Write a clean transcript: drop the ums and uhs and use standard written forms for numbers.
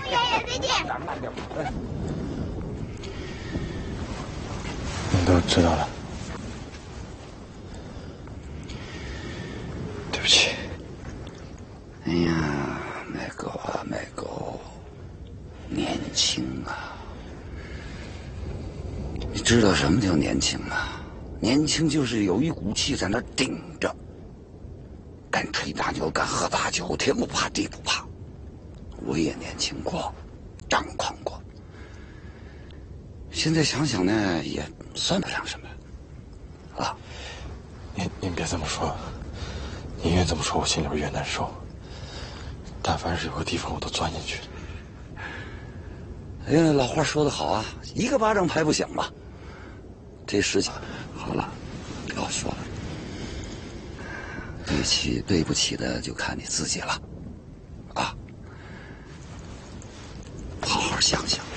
爷爷再见。 慢点。 你都知道了，对不起。 哎呀，麦狗啊，麦狗，年轻啊！你知道什么叫年轻吗？年轻就是有一股气在那顶着，敢吹大牛，敢喝大酒，天不怕地不怕。我也年轻过，张狂过。现在想想呢，也算不上什么。啊， 您别这么说，您越这么说，我心里边越难受。但凡是有个地方，我都钻进去。 哎呀，老话说得好啊，一个巴掌拍不响嘛。这事情好了，不要说了。对不起的就看你自己了，啊，好好想想。